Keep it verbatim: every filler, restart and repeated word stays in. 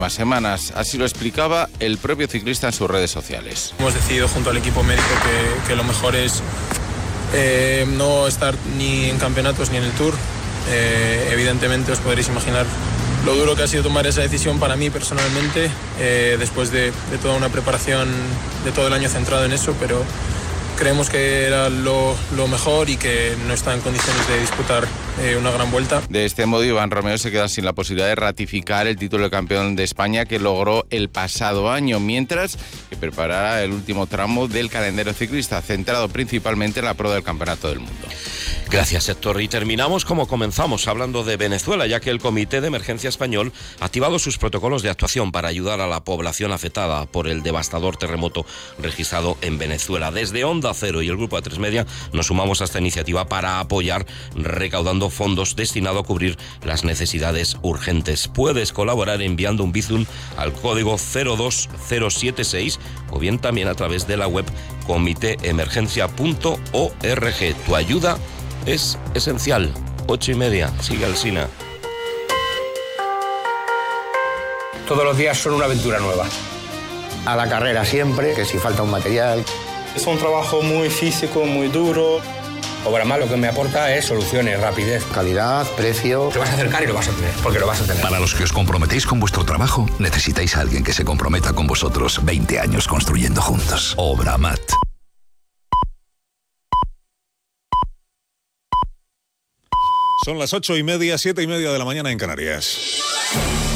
Semanas. Así lo explicaba el propio ciclista en sus redes sociales. Hemos decidido junto al equipo médico que, que lo mejor es eh, no estar ni en campeonatos ni en el Tour. Eh, evidentemente os podréis imaginar lo duro que ha sido tomar esa decisión para mí personalmente, eh, después de, de toda una preparación de todo el año centrado en eso, pero creemos que era lo, lo mejor y que no está en condiciones de disputar eh, una gran vuelta. De este modo, Iván Romeo se queda sin la posibilidad de ratificar el título de campeón de España que logró el pasado año, mientras que preparará el último tramo del calendario ciclista, centrado principalmente en la prueba del Campeonato del Mundo. Gracias, Héctor. Y terminamos como comenzamos, hablando de Venezuela, ya que el Comité de Emergencia Español ha activado sus protocolos de actuación para ayudar a la población afectada por el devastador terremoto registrado en Venezuela. Desde Onda Cero y el Grupo A tres Media nos sumamos a esta iniciativa para apoyar recaudando fondos destinados a cubrir las necesidades urgentes. Puedes colaborar enviando un Bizum al código cero dos cero siete seis o bien también a través de la web comité emergencia punto org. Tu ayuda es esencial. Ocho y media. Sigue Alsina. Todos los días son una aventura nueva. A la carrera siempre, que si falta un material. Es un trabajo muy físico, muy duro. Obramás lo que me aporta es soluciones, rapidez, calidad, precio. Te vas a acercar y lo vas a tener, porque lo vas a tener. Para los que os comprometéis con vuestro trabajo, necesitáis a alguien que se comprometa con vosotros veinte años construyendo juntos. Obramat. Son las ocho y media, siete y media de la mañana en Canarias.